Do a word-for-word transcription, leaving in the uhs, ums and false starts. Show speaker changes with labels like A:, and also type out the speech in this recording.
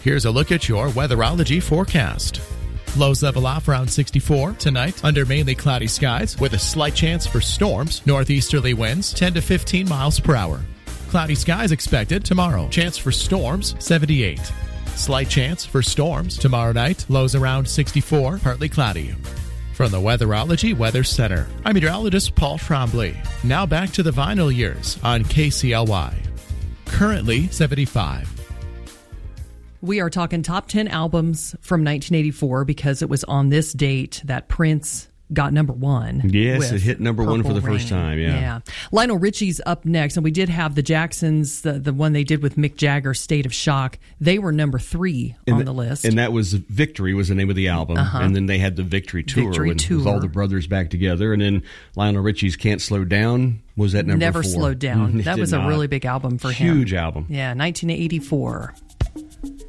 A: Here's a look at your weatherology forecast. Lows level off around sixty-four tonight under mainly cloudy skies with a slight chance for storms. Northeasterly winds ten to fifteen miles per hour. Cloudy skies expected tomorrow. Chance for storms seventy-eight. Slight chance for storms tomorrow night. Lows around sixty-four, partly cloudy. From the Weatherology Weather Center, I'm meteorologist Paul Trombley. Now back to the vinyl years on K C L Y. Currently seventy-five.
B: We are talking top ten albums from nineteen eighty-four because it was on this date that Prince got number one.
C: Yes, it hit number one for the
B: Rain.
C: first time, yeah.
B: Yeah. Lionel Richie's up next, and we did have the Jacksons, the, the one they did with Mick Jagger, State of Shock. They were number three
C: and
B: on
C: the,
B: the list.
C: And that was Victory was the name of the album.
B: Uh-huh.
C: And then they had the Victory Tour,
B: Victory
C: with,
B: Tour.
C: with all the brothers back together. And then Lionel Richie's Can't Slow Down was at number
B: Never
C: four.
B: slowed down.
C: It
B: That
C: did
B: was a
C: not.
B: really big album for him.
C: Huge album.
B: Yeah, nineteen eighty-four.